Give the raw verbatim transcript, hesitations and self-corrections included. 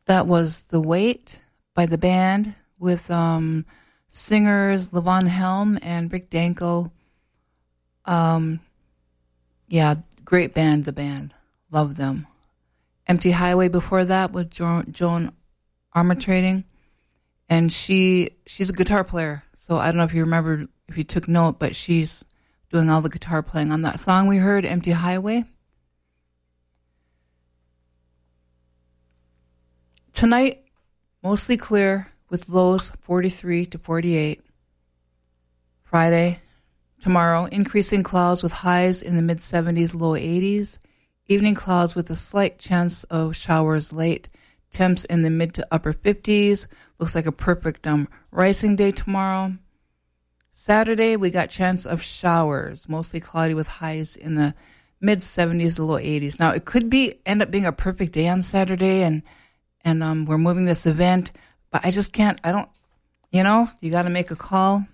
That was The Wait by the band with um, singers Levon Helm and Rick Danko. Um, yeah, great band, the band. Love them. Empty Highway before that with jo- Joan Armatrading. And she she's a guitar player. So I don't know if you remember, if you took note, but she's doing all the guitar playing on that song we heard, Empty Highway. Tonight, mostly clear with lows forty-three to forty-eight. Friday, tomorrow, increasing clouds with highs in the mid-seventies, low eighties. Evening clouds with a slight chance of showers late. Temps in the mid to upper fifties. Looks like a perfect um, rising day tomorrow. Saturday, we got chance of showers, mostly cloudy with highs in the mid-seventies to low eighties. Now, it could be end up being a perfect day on Saturday, and and um, we're moving this event, but I just can't, I don't, you know, you got to make a call.